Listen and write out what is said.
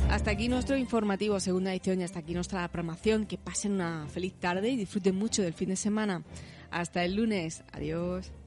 Hasta aquí nuestro informativo, segunda edición, y hasta aquí nuestra programación. Que pasen una feliz tarde y disfruten mucho del fin de semana. Hasta el lunes. Adiós.